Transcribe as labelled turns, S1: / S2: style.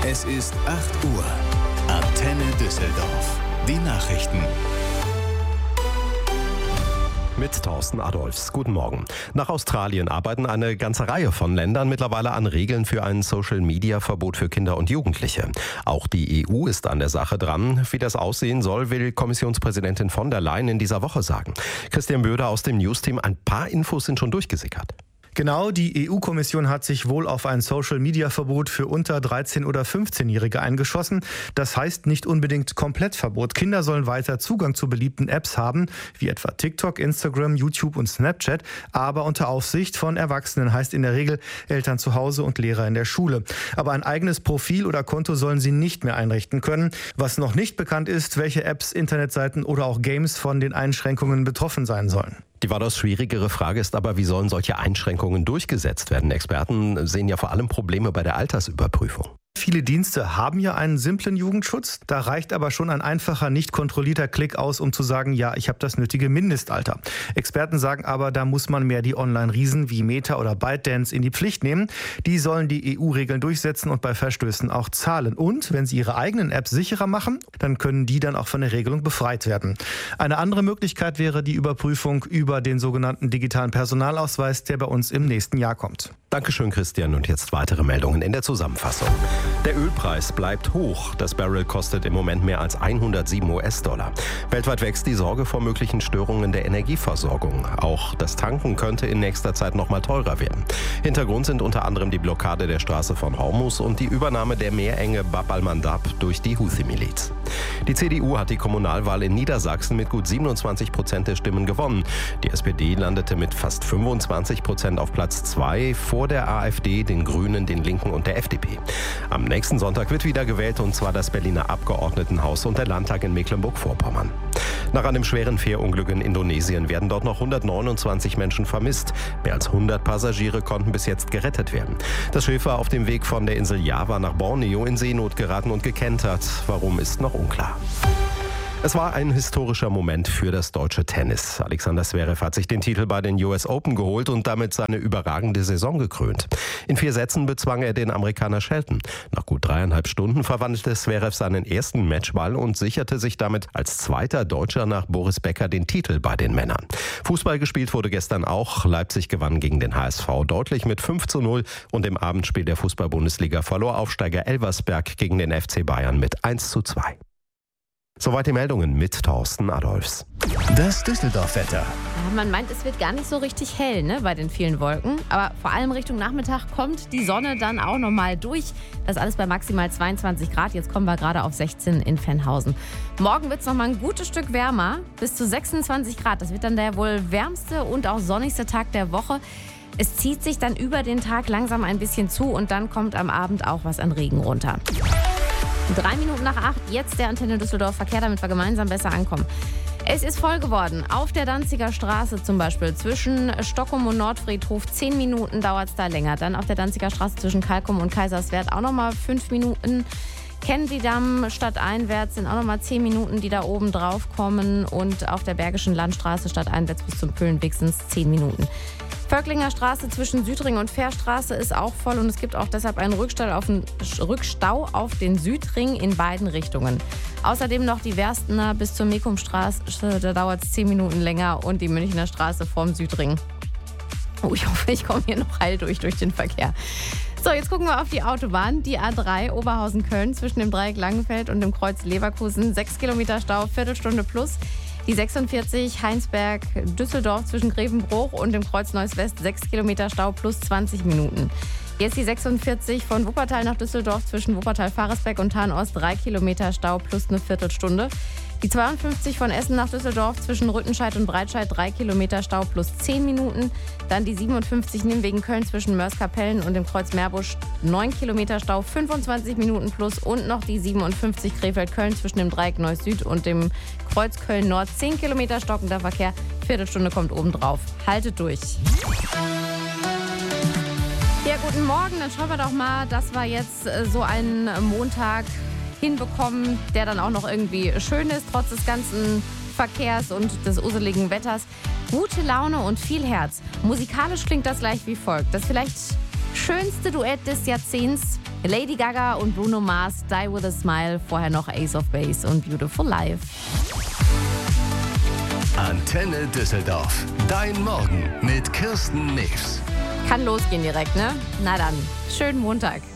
S1: Es ist 8 Uhr. Antenne Düsseldorf. Die Nachrichten.
S2: Mit Thorsten Adolfs. Guten Morgen. Nach Australien arbeiten eine ganze Reihe von Ländern mittlerweile an Regeln für ein Social-Media-Verbot für Kinder und Jugendliche. Auch die EU ist an der Sache dran. Wie das aussehen soll, will Kommissionspräsidentin von der Leyen in dieser Woche sagen. Christian Böder aus dem News-Team. Ein paar Infos sind schon durchgesickert.
S3: Genau, die EU-Kommission hat sich wohl auf ein Social-Media-Verbot für unter 13- oder 15-Jährige eingeschossen. Das heißt nicht unbedingt Komplettverbot. Kinder sollen weiter Zugang zu beliebten Apps haben, wie etwa TikTok, Instagram, YouTube und Snapchat, aber unter Aufsicht von Erwachsenen, heißt in der Regel Eltern zu Hause und Lehrer in der Schule. Aber ein eigenes Profil oder Konto sollen sie nicht mehr einrichten können. Was noch nicht bekannt ist, welche Apps, Internetseiten oder auch Games von den Einschränkungen betroffen sein sollen.
S2: Die weitaus schwierigere Frage ist aber, wie sollen solche Einschränkungen durchgesetzt werden? Experten sehen ja vor allem Probleme bei der Altersüberprüfung.
S3: Viele Dienste haben ja einen simplen Jugendschutz. Da reicht aber schon ein einfacher, nicht kontrollierter Klick aus, um zu sagen, ja, ich habe das nötige Mindestalter. Experten sagen aber, da muss man mehr die Online-Riesen wie Meta oder ByteDance in die Pflicht nehmen. Die sollen die EU-Regeln durchsetzen und bei Verstößen auch zahlen. Und wenn sie ihre eigenen Apps sicherer machen, dann können die dann auch von der Regelung befreit werden. Eine andere Möglichkeit wäre die Überprüfung über den sogenannten digitalen Personalausweis, der bei uns im nächsten Jahr kommt.
S2: Dankeschön, Christian. Und jetzt weitere Meldungen in der Zusammenfassung. Der Ölpreis bleibt hoch. Das Barrel kostet im Moment mehr als 107 US-Dollar. Weltweit wächst die Sorge vor möglichen Störungen der Energieversorgung. Auch das Tanken könnte in nächster Zeit noch mal teurer werden. Hintergrund sind unter anderem die Blockade der Straße von Hormuz und die Übernahme der Meerenge Bab al-Mandab durch die Houthi-Miliz. Die CDU hat die Kommunalwahl in Niedersachsen mit gut 27% der Stimmen gewonnen. Die SPD landete mit fast 25% auf Platz 2 vor der AfD, den Grünen, den Linken und der FDP. Am nächsten Sonntag wird wieder gewählt, und zwar das Berliner Abgeordnetenhaus und der Landtag in Mecklenburg-Vorpommern. Nach einem schweren Fährunglück in Indonesien werden dort noch 129 Menschen vermisst. Mehr als 100 Passagiere konnten bis jetzt gerettet werden. Das Schiff war auf dem Weg von der Insel Java nach Borneo in Seenot geraten und gekentert. Warum, ist noch unklar. Es war ein historischer Moment für das deutsche Tennis. Alexander Zverev hat sich den Titel bei den US Open geholt und damit seine überragende Saison gekrönt. In 4 Sätzen bezwang er den Amerikaner Shelton. Nach gut 3,5 Stunden verwandelte Zverev seinen ersten Matchball und sicherte sich damit als zweiter Deutscher nach Boris Becker den Titel bei den Männern. Fußball gespielt wurde gestern auch. Leipzig gewann gegen den HSV deutlich mit 5:0 und im Abendspiel der Fußball-Bundesliga verlor Aufsteiger Elversberg gegen den FC Bayern mit 1:2. Soweit die Meldungen mit Thorsten Adolfs.
S1: Das Düsseldorf-Wetter.
S4: Man meint, es wird gar nicht so richtig hell, ne, bei den vielen Wolken. Aber vor allem Richtung Nachmittag kommt die Sonne dann auch nochmal durch. Das alles bei maximal 22 Grad. Jetzt kommen wir gerade auf 16 in Venhausen. Morgen wird es nochmal ein gutes Stück wärmer, bis zu 26 Grad. Das wird dann der wohl wärmste und auch sonnigste Tag der Woche. Es zieht sich dann über den Tag langsam ein bisschen zu und dann kommt am Abend auch was an Regen runter. 3 Minuten nach 8, jetzt der Antenne Düsseldorf Verkehr, damit wir gemeinsam besser ankommen. Es ist voll geworden. Auf der Danziger Straße zum Beispiel zwischen Stockholm und Nordfriedhof 10 Minuten dauert es da länger. Dann auf der Danziger Straße zwischen Kalkum und Kaiserswerth auch nochmal 5 Minuten. Kennedy-Damm stadteinwärts sind auch nochmal 10 Minuten, die da oben drauf kommen. Und auf der Bergischen Landstraße stadteinwärts bis zum Püllenweg sind es 10 Minuten. Völklinger Straße zwischen Südring und Fährstraße ist auch voll und es gibt auch deshalb einen Rückstau auf den Südring in beiden Richtungen. Außerdem noch die Werstener bis zur Mekumstraße, da dauert es 10 Minuten länger, und die Münchner Straße vorm Südring. Oh, ich hoffe, ich komme hier noch heil durch den Verkehr. So, jetzt gucken wir auf die Autobahn. Die A3 Oberhausen-Köln zwischen dem Dreieck Langenfeld und dem Kreuz Leverkusen. 6 Kilometer Stau, Viertelstunde plus. Die 46 Heinsberg-Düsseldorf zwischen Grevenbruch und dem Kreuz Neuss West. 6 Kilometer Stau plus 20 Minuten. Jetzt die 46 von Wuppertal nach Düsseldorf zwischen Wuppertal-Faresbeck und Tarn-Ost. 3 Kilometer Stau plus eine Viertelstunde. Die 52 von Essen nach Düsseldorf zwischen Rüttenscheid und Breitscheid, 3 Kilometer Stau plus 10 Minuten. Dann die 57 Nimwegen Köln zwischen Mörs-Kapellen und dem Kreuz Meerbusch, 9 Kilometer Stau, 25 Minuten plus. Und noch die 57 Krefeld-Köln zwischen dem Dreieck Neuss Süd und dem Kreuz Köln-Nord, 10 Kilometer stockender Verkehr. Viertelstunde kommt oben drauf. Haltet durch. Ja, guten Morgen. Dann schauen wir doch mal, das war jetzt so ein Montag hinbekommen, der dann auch noch irgendwie schön ist, trotz des ganzen Verkehrs und des useligen Wetters. Gute Laune und viel Herz. Musikalisch klingt das gleich wie folgt. Das vielleicht schönste Duett des Jahrzehnts. Lady Gaga und Bruno Mars, Die With A Smile. Vorher noch Ace of Base und Beautiful Life.
S1: Antenne Düsseldorf. Dein Morgen mit Kirsten News.
S4: Kann losgehen direkt, ne? Na dann, schönen Montag.